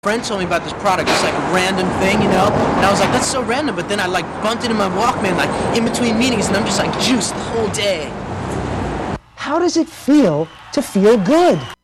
friend told me about this product, this like random thing, you know? And I was like, that's so random, but then I like bumped into my Walkman like in between meetings and I'm just like juiced the whole day. How does it feel to feel good?